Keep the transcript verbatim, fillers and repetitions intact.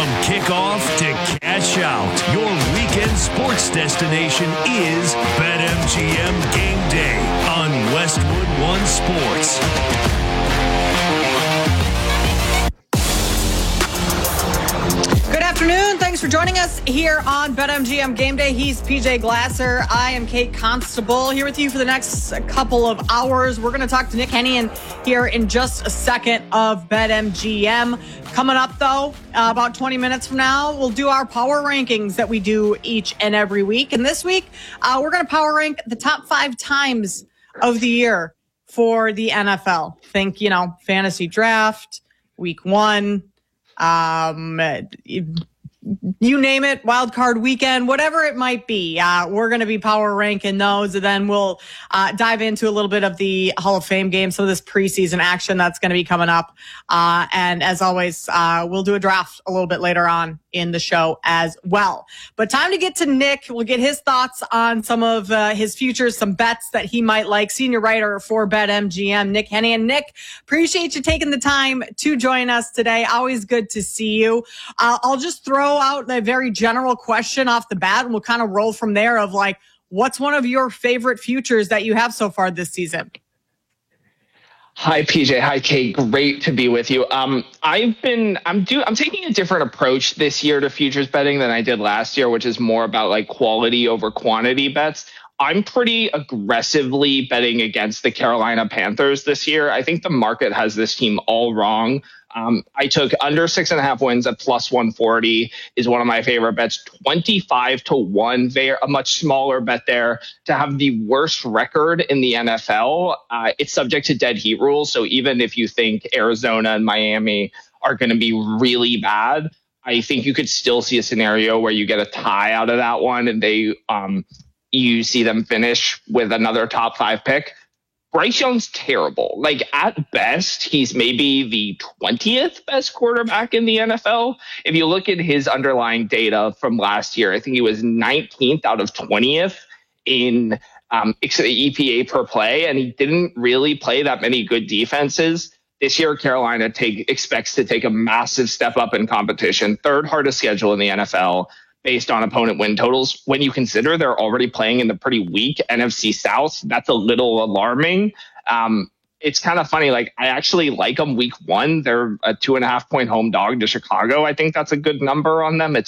From kickoff to cash out, your weekend sports destination is BetMGM Game Day on Westwood One Sports. Good afternoon. Thanks for joining us here on BetMGM Game Day. He's P J Glasser. I am Kate Constable here with you for the next couple of hours. We're going to talk to Nick Hennigan here in just a second of BetMGM. Coming up, though, uh, about twenty minutes from now, we'll do our power rankings that we do each and every week. And this week, uh, we're going to power rank the top five times of the year for the N F L. Think, you know, fantasy draft, week one, um, you name it, wild card weekend, whatever it might be. Uh, we're going to be power ranking those, and then we'll uh, dive into a little bit of the Hall of Fame game, some of this preseason action that's going to be coming up. Uh, and as always, uh, we'll do a draft a little bit later on in the show as well. But time to get to Nick. We'll get his thoughts on some of uh, his futures, some bets that he might like. Senior writer for BetMGM, Nick Hennigan. Nick, appreciate you taking the time to join us today. Always good to see you. Uh, I'll just throw out a very general question off the bat, and we'll kind of roll from there of like, what's one of your favorite futures that you have so far this season? Hi, P J. Hi, Kate. Great to be with you. Um, I've been, I'm do, I'm taking a different approach this year to futures betting than I did last year, which is more about like quality over quantity bets. I'm pretty aggressively betting against the Carolina Panthers this year. I think the market has this team all wrong. Um, I took under six and a half wins at plus one forty is one of my favorite bets. twenty-five to one, there, a much smaller bet there to have the worst record in the N F L. Uh, it's subject to dead heat rules. So even if you think Arizona and Miami are going to be really bad, I think you could still see a scenario where you get a tie out of that one and they, um, you see them finish with another top five pick. Bryce Young's terrible. Like at best, he's maybe the twentieth best quarterback in the N F L. If you look at his underlying data from last year, I think he was nineteenth out of twentieth in um, E P A per play, and he didn't really play that many good defenses. This year, Carolina take, expects to take a massive step up in competition, third hardest schedule in the N F L. Based on opponent win totals. When you consider they're already playing in the pretty weak N F C South, that's a little alarming. Um, it's kind of funny. Like I actually like them week one. They're a two and a half point home dog to Chicago. I think that's a good number on them. It's